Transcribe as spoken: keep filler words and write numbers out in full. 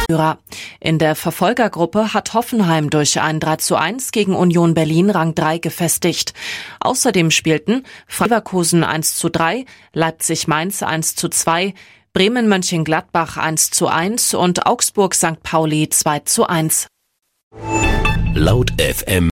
In der Verfolgergruppe hat Hoffenheim durch ein drei zu eins gegen Union Berlin Rang drei gefestigt. Außerdem spielten Leverkusen eins zu drei, Leipzig-Mainz eins zu zwei, Bremen-Mönchengladbach eins zu eins und Augsburg-Sankt Pauli zwei zu eins. Laut F M